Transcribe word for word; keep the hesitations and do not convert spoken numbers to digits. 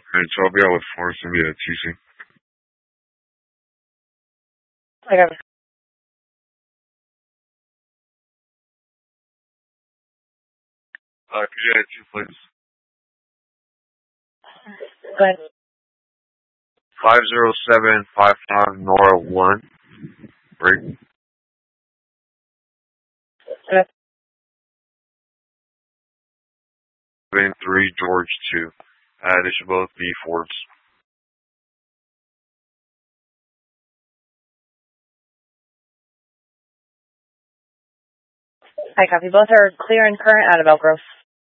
And twelve B out with four, it's going to be a T C. I got it. Uh, could you add two, please? Go ahead. five zero seven five five Nora one. Break. Okay. seven three George two. Uh, they should both be Fords. I copy. Both are clear and current out of Elk Grove.